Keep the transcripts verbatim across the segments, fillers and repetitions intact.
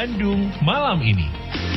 Bandung malam ini.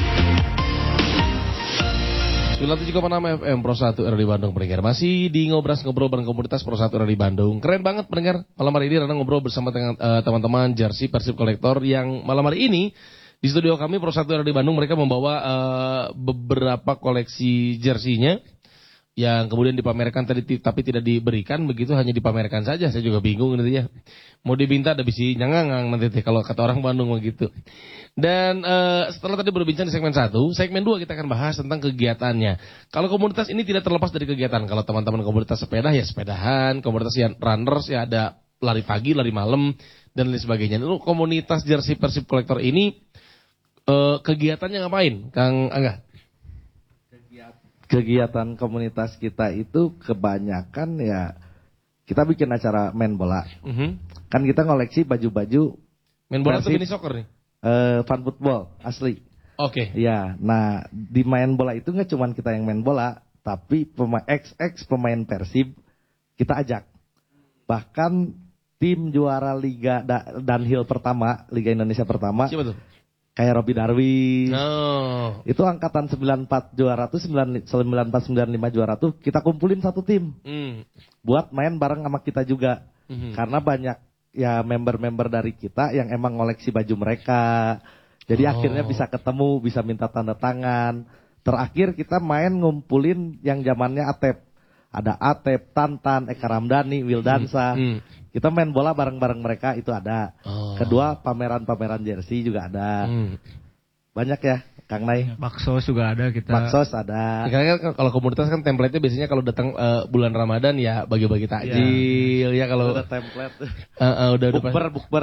sembilan puluh tujuh koma enam F M Pro satu R D Bandung pendengar. Masih di Ngobras Ngobrol bareng komunitas Pro satu R D Bandung. Keren banget pendengar. Malam hari ini Rana ngobrol bersama dengan uh, teman-teman jersey Persib Kolektor yang malam hari ini di studio kami Pro satu R D Bandung mereka membawa uh, beberapa koleksi jersinya yang kemudian dipamerkan tadi tapi tidak diberikan, begitu hanya dipamerkan saja. Saya juga bingung nanti ya. Mau diminta ada bisi nyangangang nanti teh kalau kata orang Bandung begitu. Dan uh, setelah tadi berbincang di segmen satu, segmen dua kita akan bahas tentang kegiatannya. Kalau komunitas ini tidak terlepas dari kegiatan. Kalau teman-teman komunitas sepeda ya sepedahan, komunitas yang runners ya ada lari pagi, lari malam dan lain sebagainya. Lalu komunitas jersey Persib Kolektor ini uh, kegiatannya ngapain, Kang Angga? Kegiatan komunitas kita itu kebanyakan ya kita bikin acara main bola. Mm-hmm. Kan kita ngoleksi baju-baju main bola atau mini soccer nih? Uh, fun football asli. Oke. Okay. Ya, nah di main bola itu nggak cuma kita yang main bola, tapi pemain X X pemain Persib kita ajak. Bahkan tim juara Liga da- Downhill pertama, Liga Indonesia pertama. Siapa tuh? Kayak Robby Darwin, oh. Itu angkatan sembilan puluh empat juara tuh, sembilan puluh empat sembilan puluh lima juara tuh kita kumpulin satu tim, mm. buat main bareng sama kita juga, mm-hmm. karena banyak ya member-member dari kita yang emang ngoleksi baju mereka, jadi oh. akhirnya bisa ketemu, bisa minta tanda tangan. Terakhir kita main ngumpulin yang zamannya Atep, ada Atep, Tantan, Eka Ramdhani, Wildansa. Mm. Mm. Kita main bola bareng-bareng mereka itu ada. Oh. Kedua pameran-pameran jersey juga ada. Hmm. Banyak ya, Kang Nay. Baksos juga ada kita. Baksos ada. Ya, kan kalau komunitas kan template-nya biasanya kalau datang uh, bulan Ramadan ya bagi-bagi takjil ya, ya kalau udah template. Uh, uh, udah udah bukber bukber.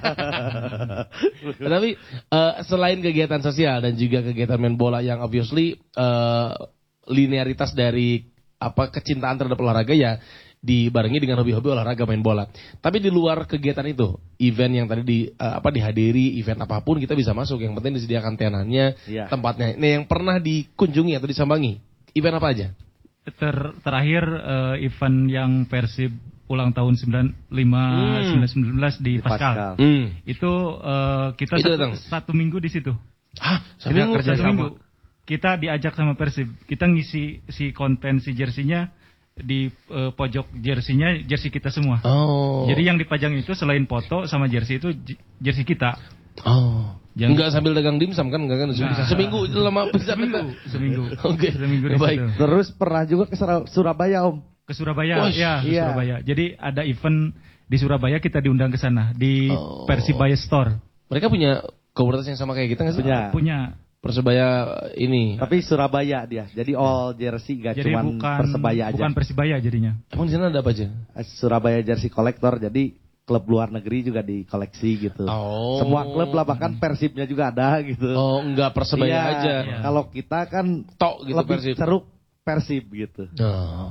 Tapi uh, selain kegiatan sosial dan juga kegiatan main bola yang obviously uh, linearitas dari apa kecintaan terhadap olahraga ya dibarengi dengan hobi-hobi olahraga main bola. Tapi di luar kegiatan itu, event yang tadi di uh, apa dihadiri, event apapun kita bisa masuk. Yang penting disediakan teanannya, ya. Tempatnya. Nah, yang pernah dikunjungi atau disambangi, event apa aja? Ter, terakhir uh, event yang Persib ulang tahun sembilan puluh lima hmm. sembilan sembilan belas di, di Pascal. Pascal. Hmm. Itu uh, kita itu satu, satu minggu di situ. Hah, satu minggu, satu minggu. Kita diajak sama Persib. Kita ngisi si konten si jersinya di uh, pojok jersinya jersey kita semua. Oh. Jadi yang dipajang itu selain foto sama jersey itu jersey kita. Oh. Jangan enggak sambil dagang dimsum kan enggak kan nah. Seminggu itu lama bisa seminggu. Seminggu. Oke. Okay. Seminggu baik. Situ. Terus pernah juga ke Surabaya, Om. Ke Surabaya. Wosh, ya, ke iya. Surabaya. Jadi ada event di Surabaya kita diundang ke sana di oh. Persibaya Store. Mereka punya komunitas yang sama kayak kita enggak sih? Punya. Punya. Persebaya ini. Tapi Surabaya dia. Jadi all jersey gak cuma Persebaya aja. Bukan Persibaya jadinya. Emang di sana ada apa aja? Surabaya Jersey Collector. Jadi klub luar negeri juga dikoleksi gitu. Oh. Semua klub lah, bahkan Persibnya juga ada gitu. Oh, enggak Persebaya iya, aja. Iya. Kalau kita kan tok gitu lebih Persib. Seru Persib gitu. Oh.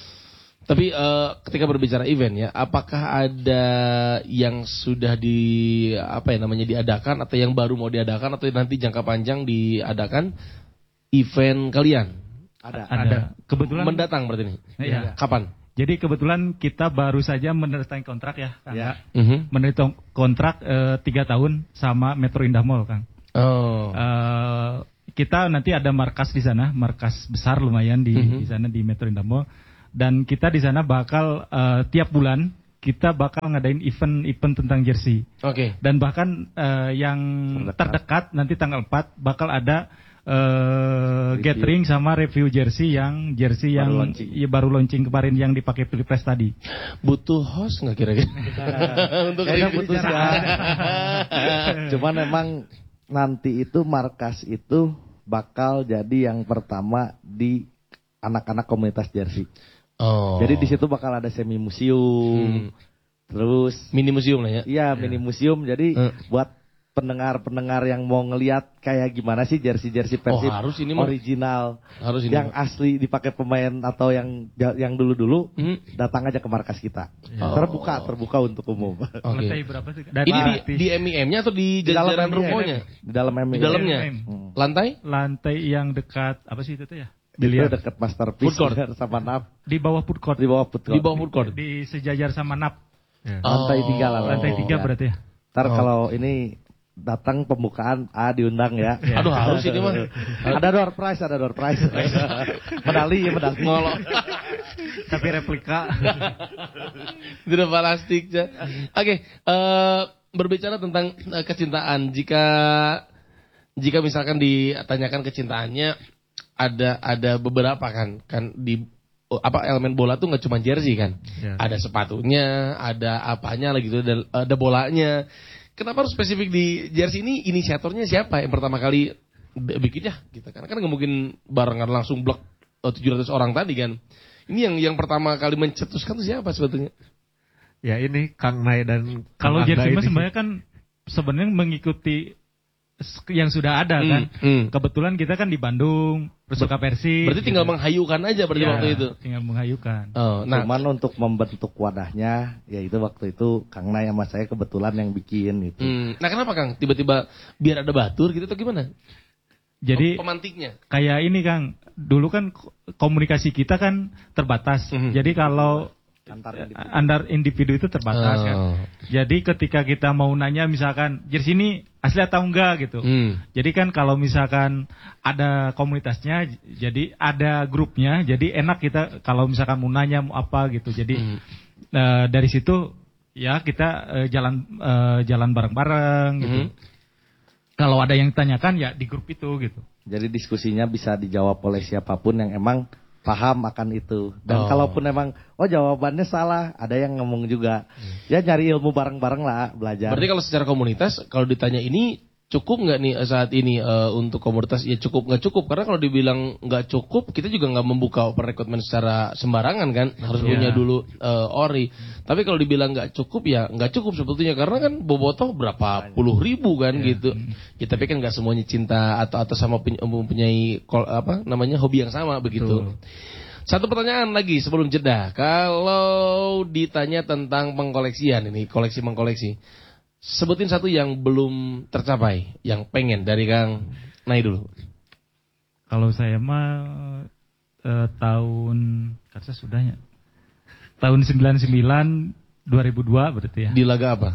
Tapi uh, ketika berbicara event ya, apakah ada yang sudah di apa ya namanya diadakan atau yang baru mau diadakan atau nanti jangka panjang diadakan event kalian? Ada. Ada. Kebetulan mendatang berarti ini. Iya. Kapan? Jadi kebetulan kita baru saja menandatangani kontrak ya, Kang. Ya. Uh-huh. Menandatangani kontrak uh, tiga tahun sama Metro Indah Mall, Kang. Oh. Uh, kita nanti ada markas di sana, markas besar lumayan di, uh-huh. di sana di Metro Indah Mall. Dan kita di sana bakal uh, tiap bulan kita bakal ngadain event-event tentang jersey. Oke. Okay. Dan bahkan uh, yang terdekat. terdekat nanti tanggal empat bakal ada uh, gathering sama review jersey yang jersey baru yang launching. Ya, baru launching kemarin yang dipakai Pilpres tadi. Butuh host nggak kira-kira? Untuk kayaknya butuh sih. Cuman memang nanti itu markas itu bakal jadi yang pertama di anak-anak komunitas jersey. Oh. Jadi di situ bakal ada semi museum, hmm. terus mini museum lah ya. Iya, mini museum. Jadi hmm. buat pendengar-pendengar yang mau ngelihat kayak gimana sih jersey-jersey Persib oh, harus ini original, harus ini yang mah. Asli dipakai pemain atau yang yang dulu-dulu, hmm. datang aja ke markas kita. Oh. Terbuka, terbuka untuk umum. Okay. Lantai berapa sih? Ini di, di M I M-nya atau di jajaran rukonya? Di dalam M I M. Di dalamnya. Hmm. Lantai? Lantai yang dekat apa sih itu tuh ya? Dilihat dekat Masterpiece sama N A P. Di bawah food court. Di bawah food court. Di bawah food court. Di sejajar sama N A P. Ya. Oh. Lantai tiga lah. Lantai tiga ya. Berarti ya. Ntar oh. kalau ini datang pembukaan A diundang ya. Aduh harus ini mah. Ada door prize, ada door prize. Medali ya medali. Ngolok. Tapi replika. Tidak plastik. Oke, okay, uh, berbicara tentang uh, kecintaan. Jika jika misalkan ditanyakan kecintaannya, ada ada beberapa kan kan di apa elemen bola tuh nggak cuma jersey kan. Ya. Ada sepatunya, ada apanya lagi gitu, ada, ada bolanya. Kenapa harus spesifik di jersey ini? Inisiatornya siapa yang pertama kali bikin ya? Kita kan kan nggak mungkin barengan langsung blok tujuh ratus orang tadi kan. Ini yang yang pertama kali mencetuskan tuh siapa sebetulnya? Ya ini Kang Nay dan kalau jersey mah sebenarnya kan sebenarnya mengikuti yang sudah ada kan. Hmm, hmm. Kebetulan kita kan di Bandung, Persuka Persib. Berarti tinggal gitu. Menghayukan aja berarti ya, waktu itu. Tinggal menghayukan. Oh, nah, cuman untuk membentuk wadahnya, ya itu waktu itu Kang Nay sama saya kebetulan yang bikin gitu. Hmm. Nah kenapa Kang? Tiba-tiba biar ada batur gitu atau gimana? Jadi pemantiknya. Kayak ini Kang, dulu kan komunikasi kita kan terbatas. Hmm. Jadi kalau antar individu, antar individu itu terbatas oh. kan. Jadi ketika kita mau nanya misalkan jersey ini asli atau enggak gitu. Hmm. Jadi kan kalau misalkan ada komunitasnya, jadi ada grupnya, jadi enak kita kalau misalkan mau nanya mau apa gitu. Jadi hmm. uh, dari situ ya kita uh, jalan uh, jalan bareng-bareng gitu. Hmm. Kalau ada yang ditanyakan ya di grup itu gitu. Jadi diskusinya bisa dijawab oleh siapapun yang emang paham akan itu. Dan oh. kalaupun emang oh jawabannya salah, ada yang ngomong juga. Hmm. Ya nyari ilmu bareng-bareng lah, belajar. Berarti kalau secara komunitas, kalau ditanya ini cukup nggak nih saat ini uh, untuk komunitas? Ya cukup nggak cukup? Karena kalau dibilang nggak cukup, kita juga nggak membuka open recruitment secara sembarangan kan. Harus yeah. punya dulu uh, ori. Tapi kalau dibilang nggak cukup ya nggak cukup sebetulnya. Karena kan bobotoh berapa puluh ribu kan yeah. gitu. Ya tapi kan nggak semuanya cinta atau atau sama mempunyai apa namanya hobi yang sama begitu. Betul. Satu pertanyaan lagi sebelum jeda. Kalau ditanya tentang pengkoleksian ini, koleksi mengkoleksi, sebutin satu yang belum tercapai, yang pengen dari Kang Nay dulu. Kalau saya mah eh, tahun, kata sudahnya, tahun sembilan puluh sembilan, dua ribu dua berarti ya. Di laga apa?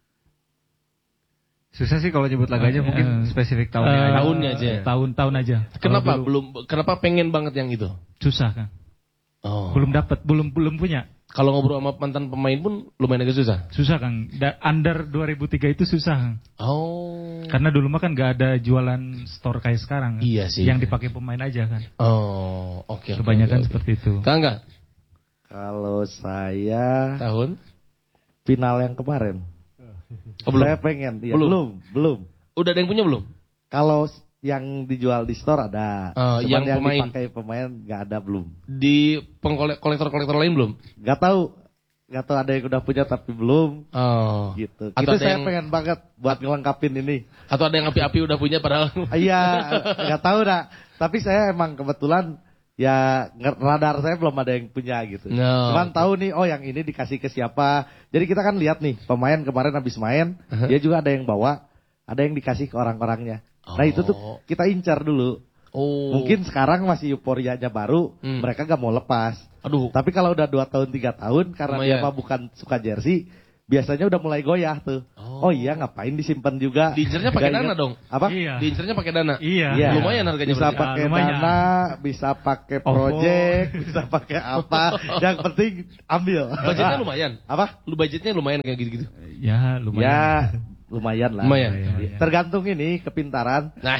Susah sih kalau nyebut laganya, uh, mungkin uh, spesifik tahunnya uh, aja. Tahunnya aja. Tahun-tahun aja. Kenapa belum? Kenapa pengen banget yang itu? Susah kan. Oh. Belum dapat, belum belum punya. Kalau ngobrol sama mantan pemain pun lumayan agak susah. Susah Kang. Da, under dua ribu tiga itu susah Kang. Oh. Karena dulu mah kan gak ada jualan store kayak sekarang. Kan? Iya sih. Yang dipakai pemain aja kan. Oh, oke. Okay, kebanyakan okay, okay. seperti itu. Kang enggak? Kalau saya tahun final yang kemarin. Oh, belum. Saya pengen. Ya, belum. belum, belum. Udah ada yang punya belum? Kalau yang dijual di store ada. Uh, yang, yang pemain dipakai pemain nggak ada belum. Di pengkolektor-kolektor lain belum? Nggak tahu. Nggak tahu ada yang udah punya tapi belum. Oh. Gitu. Atau itu saya yang... pengen banget buat ngelengkapin ini. Atau ada yang api-api udah punya padahal. Iya, nggak tahu dah. Tapi saya emang kebetulan ya radar saya belum ada yang punya gitu. No. Cuman tahu nih, oh yang ini dikasih ke siapa. Jadi kita kan lihat nih, pemain kemarin habis main, uh-huh. dia juga ada yang bawa, ada yang dikasih ke orang-orangnya. Oh. Nah itu tuh kita incar dulu. Oh. Mungkin sekarang masih euforianya baru, hmm. mereka gak mau lepas. Aduh. Tapi kalau udah dua tahun, tiga tahun, karena Lumayan. dia mah bukan suka jersey, biasanya udah mulai goyah tuh. Oh, oh iya ngapain disimpan juga. Diincernya pakai dana dong. Apa? Iya. Diincernya pakai dana. Iya. iya. Lumayan harganya. Bisa pakai ah, dana, bisa pakai project, oh. bisa pakai apa. Yang penting ambil. Budgetnya lumayan. Apa? Lu budgetnya lumayan kayak gitu-gitu. Ya lumayan. Ya lumayan lah. Lumayan. Ya, tergantung ini kepintaran. Nah,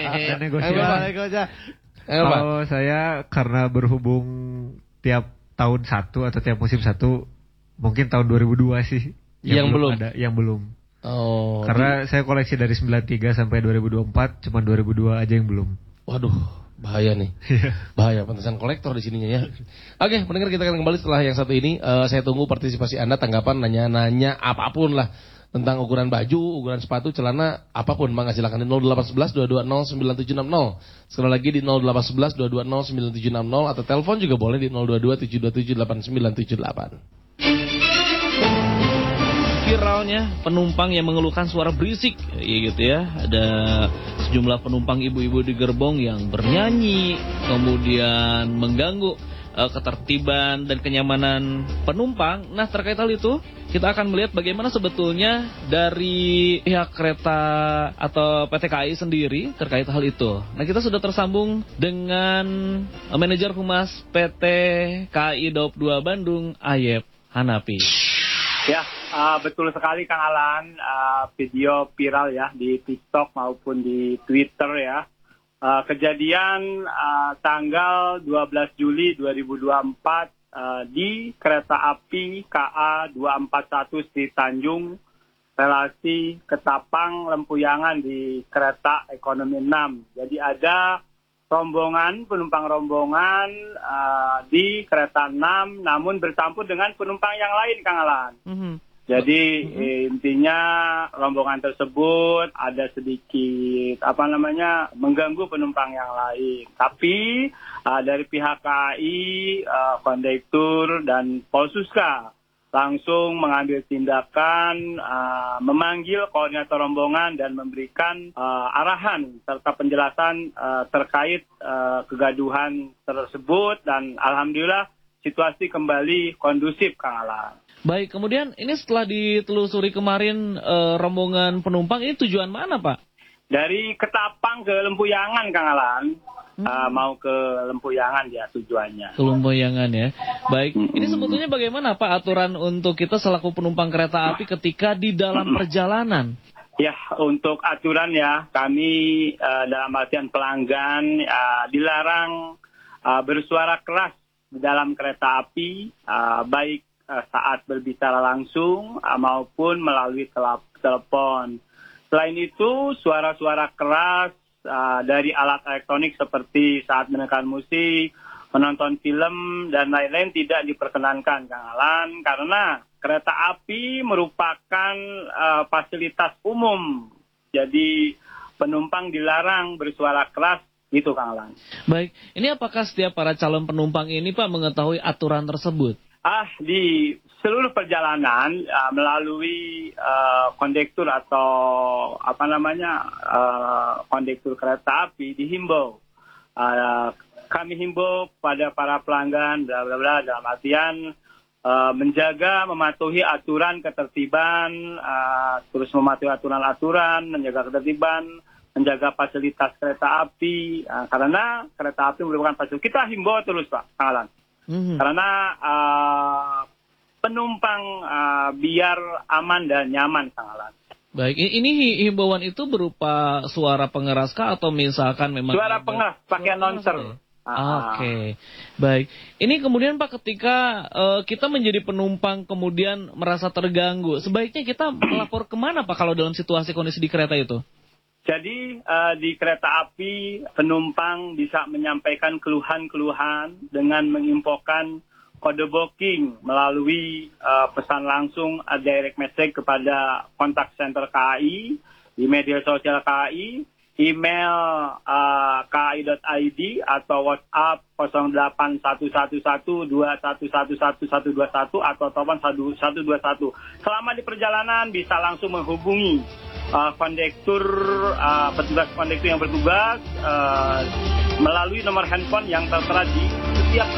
negosiasi. Kalau saya karena berhubung tiap tahun satu atau tiap musim satu, mungkin tahun dua ribu dua sih. Yang, yang belum ada, yang belum. Oh. Karena di... saya koleksi dari sembilan puluh tiga sampai dua ribu dua puluh empat, cuma dua ribu dua aja yang belum. Waduh, bahaya nih. Bahaya pantesan kolektor di sininya ya. Oke, pendengar kita akan kembali setelah yang satu ini. Uh, saya tunggu partisipasi Anda, tanggapan, nanya-nanya apapun lah tentang ukuran baju, ukuran sepatu, celana, apapun. Mangga silakan di nol delapan satu satu dua dua nol sembilan tujuh enam nol. Sekali lagi di nol delapan satu satu dua dua nol sembilan tujuh enam nol atau telepon juga boleh di nol dua dua tujuh dua tujuh delapan sembilan tujuh delapan. Viralnya penumpang yang mengeluhkan suara berisik, ya gitu ya. Ada sejumlah penumpang ibu-ibu di gerbong yang bernyanyi, kemudian mengganggu. uh, ketertiban dan kenyamanan penumpang. Nah, terkait hal itu, kita akan melihat bagaimana sebetulnya dari pihak kereta atau P T K A I sendiri terkait hal itu. Nah, kita sudah tersambung dengan manajer humas P T K A I Daup dua Bandung, Ayep Hanafi. Ya, uh, betul sekali Kang Alan. Uh, video viral ya di TikTok maupun di Twitter ya. Uh, kejadian uh, tanggal dua belas Juli dua ribu dua puluh empat uh, di kereta api K A dua empat satu Sri Tanjung, relasi Ketapang Lempuyangan di kereta ekonomi enam. Jadi ada rombongan, penumpang rombongan uh, di kereta enam, namun bercampur dengan penumpang yang lain, Kang Alan. Mm-hmm. Jadi mm-hmm. eh, intinya rombongan tersebut ada sedikit apa namanya mengganggu penumpang yang lain. Tapi uh, dari pihak K A I, uh, kondektur dan Polsuska langsung mengambil tindakan, uh, memanggil koordinator rombongan dan memberikan uh, arahan serta penjelasan uh, terkait uh, kegaduhan tersebut, dan alhamdulillah situasi kembali kondusif, Kang Alan. Baik, kemudian ini setelah ditelusuri kemarin uh, rombongan penumpang ini tujuan mana, Pak? Dari Ketapang ke Lempuyangan, Kang Alan. Hmm. Uh, mau ke Lempuyangan ya tujuannya. Ke Lempuyangan ya. Baik, hmm. ini sebetulnya bagaimana Pak aturan untuk kita selaku penumpang kereta api ketika di dalam hmm. perjalanan? Ya, untuk aturan ya, kami uh, dalam artian pelanggan uh, dilarang uh, bersuara keras di dalam kereta api, uh, baik uh, saat berbicara langsung uh, maupun melalui telepon. Selain itu, suara-suara keras Uh, dari alat elektronik seperti saat menekan musik, menonton film, dan lain-lain tidak diperkenankan, Kang Alan, karena kereta api merupakan uh, fasilitas umum. Jadi penumpang dilarang bersuara keras, gitu Kang Alan. Baik, ini apakah setiap para calon penumpang ini Pak mengetahui aturan tersebut? Ah, di seluruh perjalanan uh, melalui uh, kondektur atau apa namanya uh, kondektur kereta api dihimbau. Uh, kami himbau pada para pelanggan, bla bla bla, dalam artian uh, menjaga, mematuhi aturan ketertiban, uh, terus mematuhi aturan-aturan, menjaga ketertiban, menjaga fasilitas kereta api, uh, karena kereta api merupakan fasilitas. Kita himbau terus, Pak Kang Alan. Mm-hmm. Karena uh, penumpang uh, biar aman dan nyaman, Kang Alan. Baik, ini himbauan itu berupa suara pengeras kah atau misalkan memang suara pengeras pakai announcer. Oke, okay. Baik. Ini kemudian Pak ketika uh, kita menjadi penumpang kemudian merasa terganggu, sebaiknya kita melapor kemana Pak kalau dalam situasi kondisi di kereta itu? Jadi uh, di kereta api penumpang bisa menyampaikan keluhan-keluhan dengan menginfokan kode booking melalui uh, pesan langsung uh, direct message kepada kontak center K A I, di media sosial K A I, email uh, k a i dot i d atau WhatsApp nol delapan satu satu satu dua satu satu satu satu dua satu atau telepon satu dua satu. Selama di perjalanan bisa langsung menghubungi uh, kondektur, uh, petugas kondektur yang bertugas uh, melalui nomor handphone yang tertera di